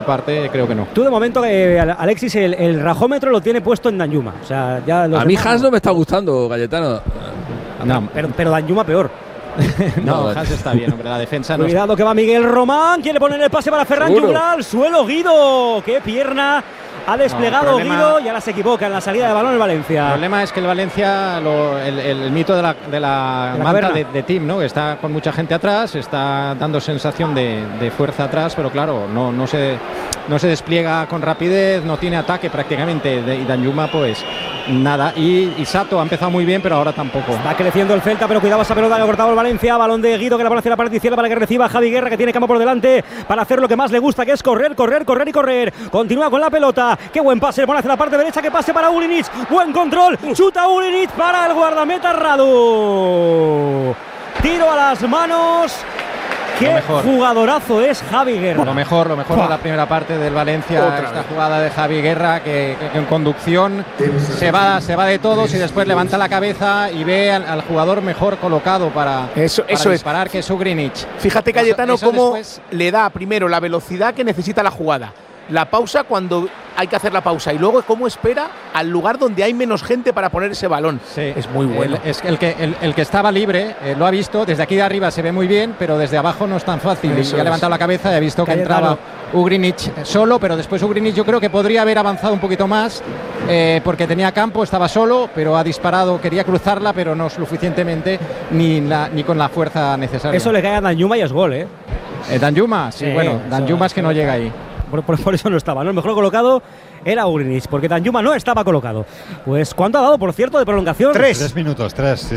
parte creo que no. Tú de momento, Alexis, el rajómetro lo tiene puesto en Danjuma. O sea, ya a mí Haas no me está gustando, Cayetano. No, pero Danjuma peor. No, Haas está bien, hombre, la defensa no. Cuidado que va Miguel Román, quiere poner el pase para Ferran Juglar, al suelo Guido, qué pierna ha desplegado Guido y ahora se equivoca en la salida de balón el Valencia. El problema es que el Valencia, el mito de la manta de Team, ¿no? Está con mucha gente atrás, está dando sensación de fuerza atrás, pero claro, no se despliega con rapidez, no tiene ataque prácticamente, y Danjuma pues nada, y Sato ha empezado muy bien, pero ahora tampoco. Está creciendo el Celta, pero cuidado esa pelota que ha cortado el Valencia, balón de Guido que la pone hacia la parte izquierda para que reciba Javi Guerra, que tiene campo por delante para hacer lo que más le gusta, que es correr. Continúa con la pelota, qué buen pase, le pone hacia la parte derecha, que pase para Ulinic, buen control, chuta Ulinic para el guardameta Radu. Tiro a las manos. Qué jugadorazo es Javi Guerra. Lo mejor de la primera parte del Valencia, esta jugada de Javi Guerra que en conducción se va de todos y después levanta la cabeza y ve al jugador mejor colocado para disparar, que es Ugrinic. Fíjate, Cayetano, cómo le da primero la velocidad que necesita la jugada, la pausa cuando hay que hacer la pausa y luego cómo espera al lugar donde hay menos gente para poner ese balón. Sí, es muy bueno. Es el que estaba libre, lo ha visto, desde aquí de arriba se ve muy bien, pero desde abajo no es tan fácil. Y ha levantado la cabeza y ha visto que entraba Ugrinic solo, pero después Ugrinic yo creo que podría haber avanzado un poquito más porque tenía campo, estaba solo, pero ha disparado, quería cruzarla, pero no suficientemente ni con la fuerza necesaria. Eso le cae a Danjuma y es gol, Danjuma, sí, bueno, Danjuma es que no llega ahí. Por eso no estaba, ¿no? El mejor colocado era Ugrinic, porque Danjuma no estaba colocado. Pues, ¿cuánto ha dado, por cierto, de prolongación? 3 minutos, 3.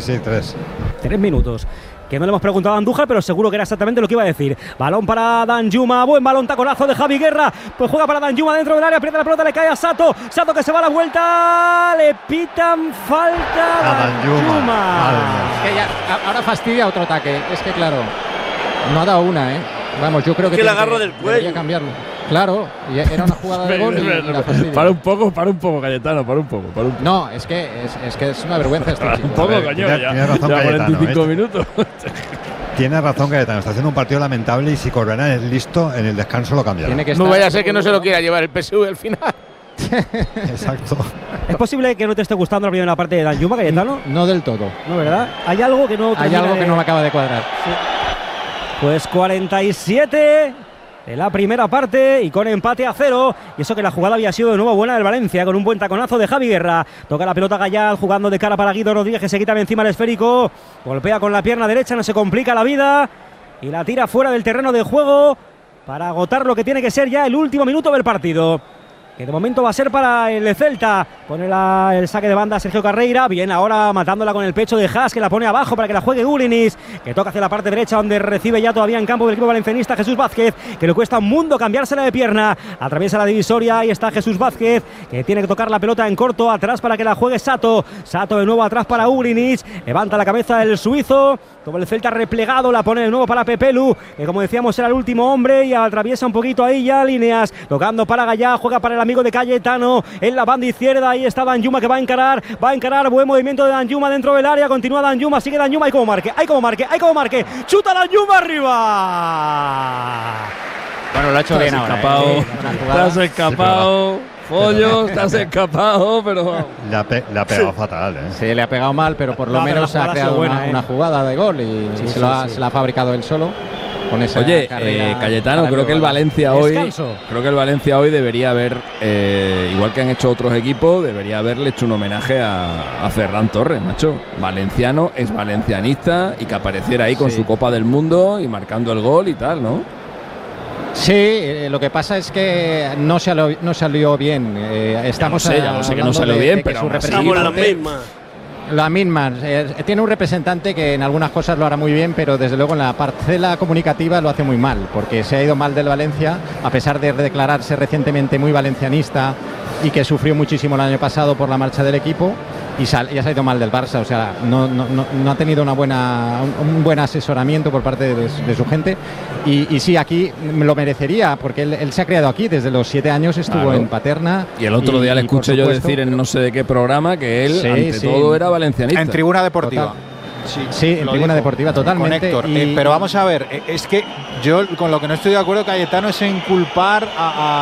3 minutos. Que no le hemos preguntado a Andújar, pero seguro que era exactamente lo que iba a decir. Balón para Danjuma, buen balón, taconazo de Javi Guerra. Pues juega para Danjuma dentro del área, pierde la pelota, le cae a Sato. Sato que se va a la vuelta, le pitan falta a Danjuma. Es que ya, ahora fastidia otro ataque, es que claro, no ha dado una, Vamos, yo creo que le agarro del cuello. Debería cambiarlo. Claro, era una jugada de gol y la fastidia. Para un poco, Cayetano, para un poco. No, es que es una vergüenza este chico. Un poco, coño, tiene razón, ya Cayetano, 45 minutos. Tiene razón, Cayetano, está haciendo un partido lamentable y si Corberán es listo, en el descanso lo cambiará. No vaya a ser que no se lo quiera llevar el PSV al final. Exacto. ¿Es posible que no te esté gustando la primera parte de Danjuma, Cayetano? No del todo. No, ¿verdad? Hay algo que no me acaba de cuadrar. Sí. Pues 47 de la primera parte y con empate a 0. Y eso que la jugada había sido de nuevo buena del Valencia, con un buen taconazo de Javi Guerra. Toca la pelota Gallal, jugando de cara para Guido Rodríguez, que se quita de encima el esférico. Golpea con la pierna derecha, no se complica la vida. Y la tira fuera del terreno de juego para agotar lo que tiene que ser ya el último minuto del partido, que de momento va a ser para el Celta. Pone el saque de banda Sergio Carreira. Bien, ahora matándola con el pecho de Haas, que la pone abajo para que la juegue Ulinic, que toca hacia la parte derecha, donde recibe ya todavía en campo del equipo valencianista Jesús Vázquez, que le cuesta un mundo cambiársela de pierna. Atraviesa la divisoria, ahí está Jesús Vázquez, que tiene que tocar la pelota en corto, atrás para que la juegue Sato. Sato de nuevo atrás para Ulinic, levanta la cabeza el suizo. Todo el Celta replegado, la pone de nuevo para Pepelu, que como decíamos era el último hombre, y atraviesa un poquito ahí ya líneas, tocando para Gallá, juega para el amigo de Cayetano en la banda izquierda. Ahí está Danjuma, que va a encarar, buen movimiento de Danjuma dentro del área, continúa Danjuma, sigue Danjuma, hay como marque, chuta Danjuma arriba. Bueno, lo ha hecho bien ahora. Te has escapado. Follos, te has escapado, pero le ha pegado fatal, Sí, le ha pegado mal, pero por lo menos ha creado una jugada de gol y se la ha fabricado él solo. Con esa Oye, Cayetano, creo que el Valencia hoy debería haber, igual que han hecho otros equipos, debería haberle hecho un homenaje a Ferran Torres, macho. Valenciano, es valencianista, y que apareciera ahí con su Copa del Mundo y marcando el gol y tal, ¿no? Sí, lo que pasa es que no salió bien. Ya lo sé que no salió bien, pero su representante, la misma. Tiene un representante que en algunas cosas lo hará muy bien, pero desde luego en la parcela comunicativa lo hace muy mal, porque se ha ido mal del Valencia, a pesar de declararse recientemente muy valencianista y que sufrió muchísimo el año pasado por la marcha del equipo. Y ya se ha ido mal del Barça, o sea, no ha tenido un buen asesoramiento por parte de su gente. Y sí, aquí lo merecería, porque él se ha criado aquí, desde los 7 años estuvo en Paterna. Y el otro día le escuché yo decir en no sé de qué programa que él, ante todo, era valencianista. En Tribuna Deportiva. Sí, en Tribuna Deportiva, totalmente. Héctor, pero vamos a ver, es que yo con lo que no estoy de acuerdo, Cayetano, es en culpar a